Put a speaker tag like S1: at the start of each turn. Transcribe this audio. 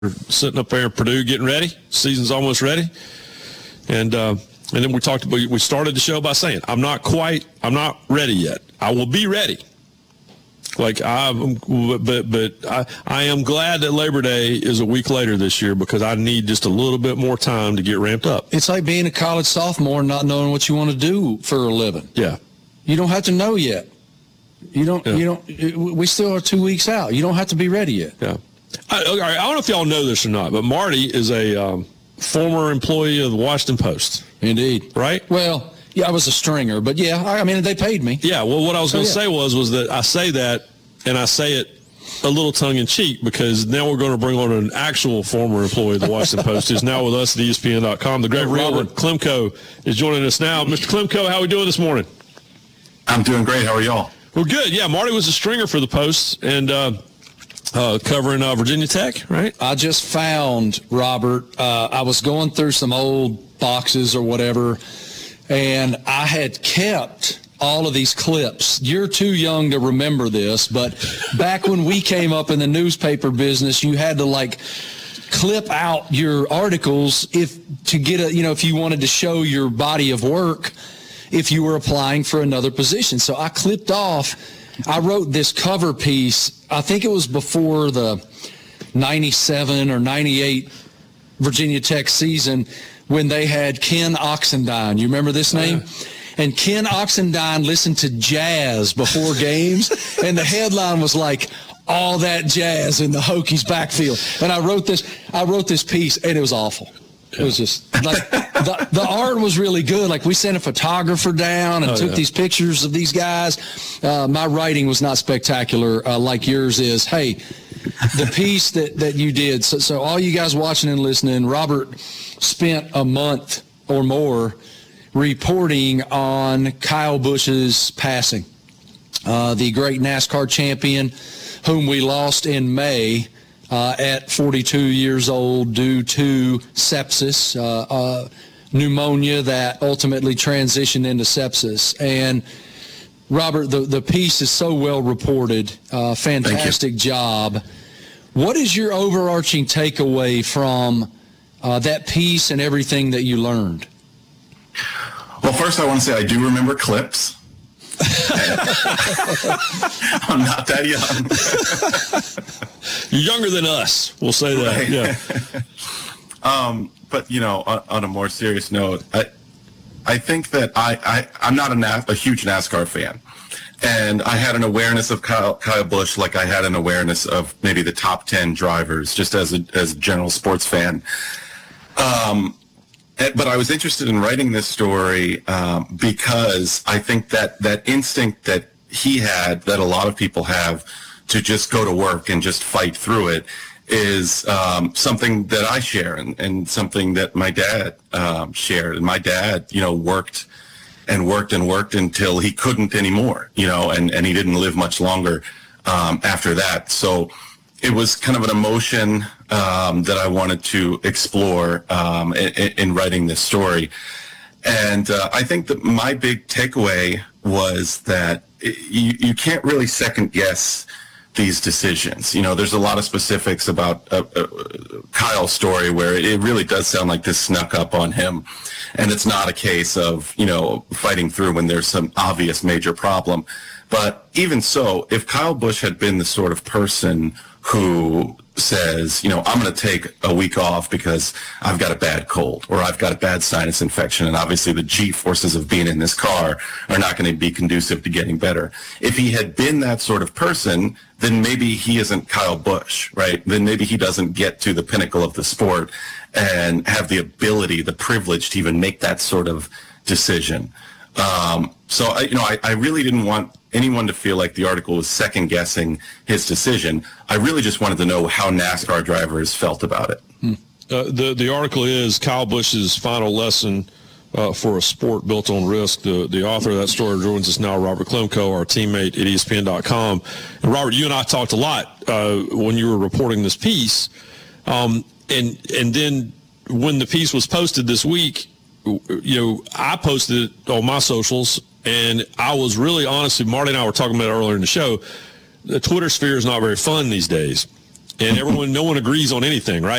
S1: sitting up there in Purdue getting ready. Season's almost ready. And then we started the show by saying, I'm not ready yet. I will be ready. But I am glad that Labor Day is a week later this year because I need just a little bit more time to get ramped up.
S2: It's like being a college sophomore and not knowing what you want to do for a living.
S1: Yeah.
S2: You don't have to know yet. We still are 2 weeks out. You don't have to be ready yet.
S1: Yeah. I don't know if y'all know this or not, but Marty is a former employee of the Washington Post.
S2: Indeed.
S1: Right?
S2: Well, yeah, I was a stringer, but yeah, I mean, they paid me.
S1: Yeah, well, what I was going to say was that I say that, and I say it a little tongue-in-cheek because now we're going to bring on an actual former employee of the Washington Post who's now with us at ESPN.com. The great Robert Klemko is joining us now. Mr. Klemko, how are we doing this morning?
S3: I'm doing great. How are y'all?
S1: We're good. Yeah, Marty was a stringer for the Post and covering Virginia Tech, right?
S2: I just found, Robert, I was going through some old boxes or whatever, and I had kept all of these clips. You're too young to remember this, but back when we came up in the newspaper business, you had to clip out your articles if you wanted to show your body of work if you were applying for another position. So I wrote this cover piece. I think it was before the 97 or 98 Virginia Tech season when they had Ken Oxendine. You remember this name? And Ken Oxendine listened to jazz before games, and the headline was like, all that jazz in the Hokies backfield. And I wrote this piece, and it was awful. It was just like the art was really good. Like we sent a photographer down and took these pictures of these guys. My writing was not spectacular like yours is. Hey, the piece that you did. So all you guys watching and listening, Robert spent a month or more reporting on Kyle Busch's passing, the great NASCAR champion whom we lost in May at 42 years old due to sepsis, pneumonia that ultimately transitioned into sepsis. And Robert, the piece is so well reported. Fantastic job. What is your overarching takeaway from that piece and everything that you learned?
S3: Well, first I want to say I do remember clips. I'm not that young.
S1: You're younger than us. We'll say that. Right.
S3: Yeah. But on a more serious note, I think that I'm not a huge NASCAR fan, and I had an awareness of Kyle Busch like I had an awareness of maybe the top 10 drivers, just as a general sports fan. But I was interested in writing this story because I think that instinct that he had, that a lot of people have, to just go to work and just fight through it, is something that I share and something that my dad shared. And my dad, worked and worked and worked until he couldn't anymore, and he didn't live much longer after that. So it was kind of an emotion that I wanted to explore in writing this story. And I think that my big takeaway was that you can't really second guess these decisions. There's a lot of specifics about Kyle's story where it really does sound like this snuck up on him. And it's not a case of, fighting through when there's some obvious major problem. But even so, if Kyle Busch had been the sort of person who says, I'm going to take a week off because I've got a bad cold or I've got a bad sinus infection, and obviously the G-forces of being in this car are not going to be conducive to getting better. If he had been that sort of person, then maybe he isn't Kyle Busch, right? Then maybe he doesn't get to the pinnacle of the sport and have the ability, the privilege to even make that sort of decision. So I really didn't want anyone to feel like the article was second guessing his decision. I really just wanted to know how NASCAR drivers felt about it.
S1: The article is Kyle Busch's final lesson for a sport built on risk. The author of that story joins us now, Robert Klemko, our teammate at ESPN.com. And Robert, you and I talked a lot when you were reporting this piece. And then when the piece was posted this week, I posted it on my socials, and I was really honestly, Marty and I were talking about it earlier in the show, the Twitter sphere is not very fun these days. and no one agrees on anything, right?